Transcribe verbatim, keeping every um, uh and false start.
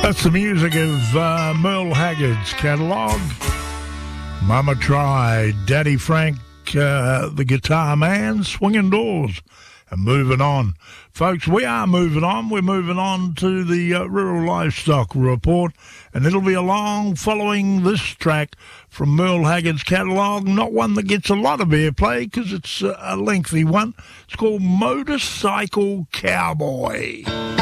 That's the music of uh, Merle Haggard's catalogue. Mama Tried, Daddy Frank, uh, the guitar man, Swinging Doors, and moving on. Folks, we are moving on. We're moving on to the uh, Rural Livestock Report, and it'll be along following this track from Merle Haggard's catalogue, not one that gets a lot of airplay because it's uh, a lengthy one. It's called Motorcycle Cowboy.